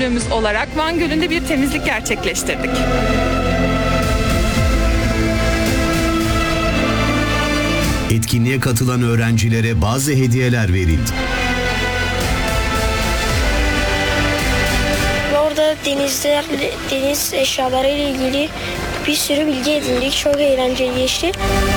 Müdürlüğümüz olarak Van Gölü'nde bir temizlik gerçekleştirdik. Etkinliğe katılan öğrencilere bazı hediyeler verildi. Orada deniz eşyaları ile ilgili bir sürü bilgi edindik. Çok eğlenceli geçti.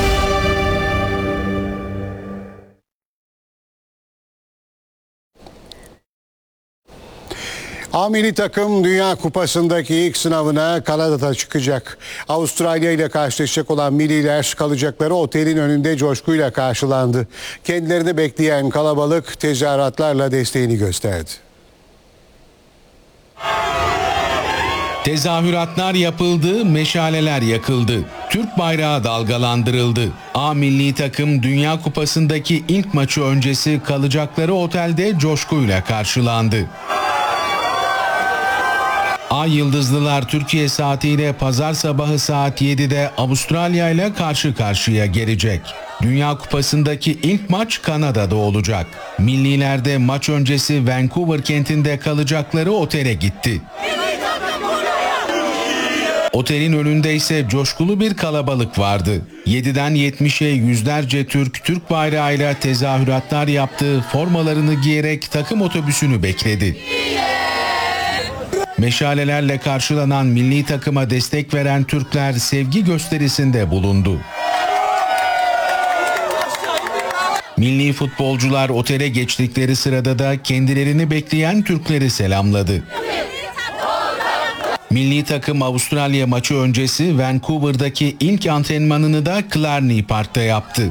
A milli takım Dünya Kupası'ndaki ilk sınavına Kanada'da çıkacak. Avustralya ile karşılaşacak olan milliler kalacakları otelin önünde coşkuyla karşılandı. Kendilerini bekleyen kalabalık tezahüratlarla desteğini gösterdi. Tezahüratlar yapıldı, meşaleler yakıldı. Türk bayrağı dalgalandırıldı. A milli takım Dünya Kupası'ndaki ilk maçı öncesi kalacakları otelde coşkuyla karşılandı. Ay Yıldızlılar Türkiye saatiyle pazar sabahı saat 7'de Avustralya ile karşı karşıya gelecek. Dünya Kupası'ndaki ilk maç Kanada'da olacak. Milliler de maç öncesi Vancouver kentinde kalacakları otele gitti. Otelin önünde ise coşkulu bir kalabalık vardı. 7'den 70'e yüzlerce Türk bayrağıyla tezahüratlar yaptı, formalarını giyerek takım otobüsünü bekledi. Meşalelerle karşılanan milli takıma destek veren Türkler sevgi gösterisinde bulundu. Milli futbolcular otele geçtikleri sırada da kendilerini bekleyen Türkleri selamladı. Milli takım Avustralya maçı öncesi Vancouver'daki ilk antrenmanını da Clarny Park'ta yaptı.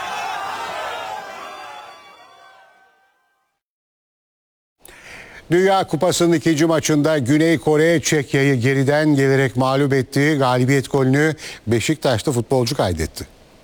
Dünya Kupası'nın ikinci maçında Güney Kore Çekya'yı geriden gelerek mağlup etti. Galibiyet golünü Beşiktaş'ta futbolcu kaydetti.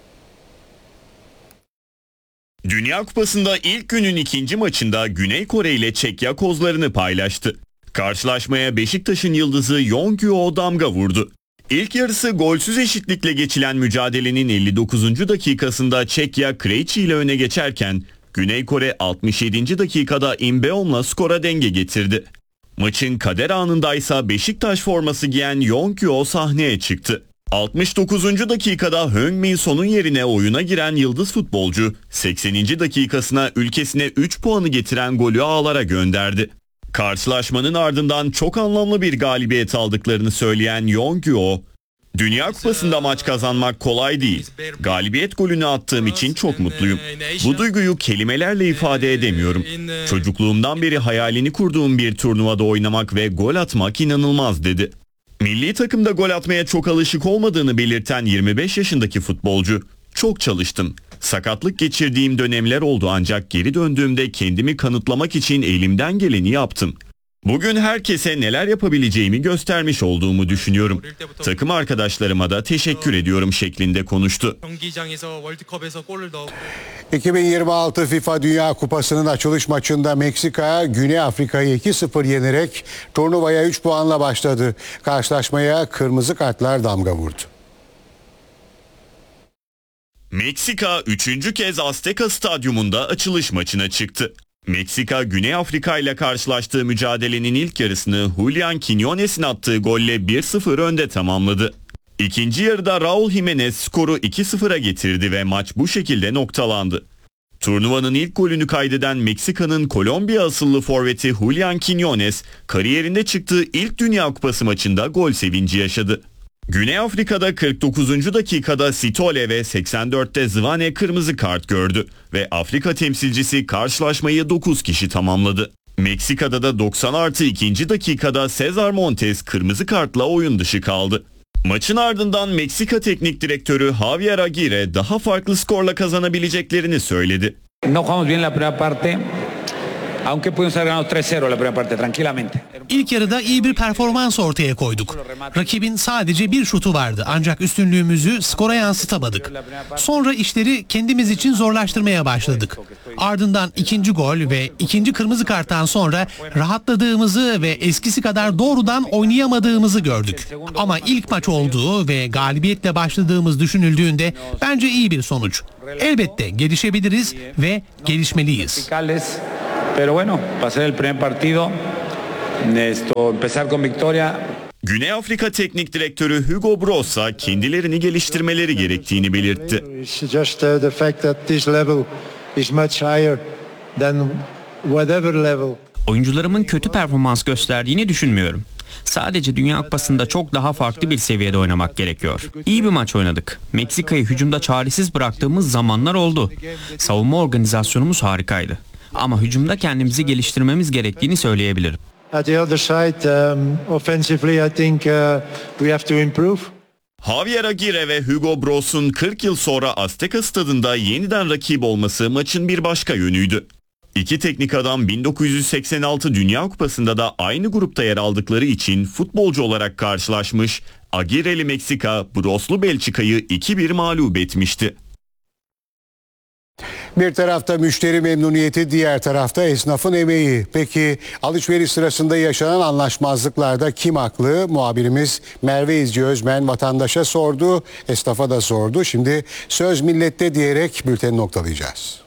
Dünya Kupası'nda ilk günün ikinci maçında Güney Kore ile Çekya kozlarını paylaştı. Karşılaşmaya Beşiktaş'ın yıldızı Yong-Gyo damga vurdu. İlk yarısı golsüz eşitlikle geçilen mücadelenin 59. dakikasında Çekya Krejci ile öne geçerken Güney Kore 67. dakikada Imbeom'la skora denge getirdi. Maçın kader anındaysa Beşiktaş forması giyen Yong-Gyo sahneye çıktı. 69. dakikada Heung-min Son'un yerine oyuna giren yıldız futbolcu 80. dakikasına ülkesine 3 puanı getiren golü ağlara gönderdi. Karşılaşmanın ardından çok anlamlı bir galibiyet aldıklarını söyleyen Yong-Gyo, "Dünya Kupası'nda maç kazanmak kolay değil. Galibiyet golünü attığım için çok mutluyum. Bu duyguyu kelimelerle ifade edemiyorum. Çocukluğumdan beri hayalini kurduğum bir turnuvada oynamak ve gol atmak inanılmaz," dedi. Milli takımda gol atmaya çok alışık olmadığını belirten 25 yaşındaki futbolcu, "Çok çalıştım. Sakatlık geçirdiğim dönemler oldu ancak geri döndüğümde kendimi kanıtlamak için elimden geleni yaptım. Bugün herkese neler yapabileceğimi göstermiş olduğumu düşünüyorum. Takım arkadaşlarıma da teşekkür ediyorum," şeklinde konuştu. 2026 FIFA Dünya Kupası'nın açılış maçında Meksika, Güney Afrika'yı 2-0 yenerek turnuvaya 3 puanla başladı. Karşılaşmaya kırmızı kartlar damga vurdu. Meksika 3. kez Azteca Stadyumunda açılış maçına çıktı. Meksika, Güney Afrika ile karşılaştığı mücadelenin ilk yarısını Julian Quiñones'in attığı golle 1-0 önde tamamladı. İkinci yarıda Raúl Jiménez skoru 2-0'a getirdi ve maç bu şekilde noktalandı. Turnuvanın ilk golünü kaydeden Meksika'nın Kolombiya asıllı forveti Julian Quiñones, kariyerinde çıktığı ilk Dünya Kupası maçında gol sevinci yaşadı. Güney Afrika'da 49. dakikada Sitole ve 84'te Zwane kırmızı kart gördü ve Afrika temsilcisi karşılaşmayı 9 kişi tamamladı. Meksika'da da 90+2. dakikada Cesar Montes kırmızı kartla oyun dışı kaldı. Maçın ardından Meksika Teknik Direktörü Javier Aguirre daha farklı skorla kazanabileceklerini söyledi. İlk yarıda iyi bir performans ortaya koyduk. Rakibin sadece bir şutu vardı ancak üstünlüğümüzü skora yansıtamadık. Sonra işleri kendimiz için zorlaştırmaya başladık. Ardından ikinci gol ve ikinci kırmızı karttan sonra rahatladığımızı ve eskisi kadar doğrudan oynayamadığımızı gördük. Ama ilk maç olduğu ve galibiyetle başladığımız düşünüldüğünde bence iyi bir sonuç. Elbette gelişebiliriz ve gelişmeliyiz. Pero bueno, para ser el primer partido Empezar con victoria. Güney Afrika Teknik Direktörü Hugo Bross ise kendilerini geliştirmeleri gerektiğini belirtti. It's just the fact that this level is much higher than whatever level. Oyuncularımın kötü performans gösterdiğini düşünmüyorum. Sadece Dünya Kupası'nda çok daha farklı bir seviyede oynamak gerekiyor. İyi bir maç oynadık. Meksika'yı hücumda çaresiz bıraktığımız zamanlar oldu. Savunma organizasyonumuz harikaydı. Ama hücumda kendimizi geliştirmemiz gerektiğini söyleyebilirim. At the other side, offensively, I think we have to improve. Javier Aguirre ve Hugo Bross'un 40 yıl sonra Azteca stadında yeniden rakip olması maçın bir başka yönüydü. İki teknik adam 1986 Dünya Kupası'nda da aynı grupta yer aldıkları için futbolcu olarak karşılaşmış, Aguirre'li Meksika, Bross'lu Belçika'yı 2-1 mağlup etmişti. Bir tarafta müşteri memnuniyeti, diğer tarafta esnafın emeği. Peki alışveriş sırasında yaşanan anlaşmazlıklarda kim haklı? Muhabirimiz Merve İzci Özmen vatandaşa sordu, esnafa da sordu. Şimdi söz millette diyerek bülteni noktalayacağız.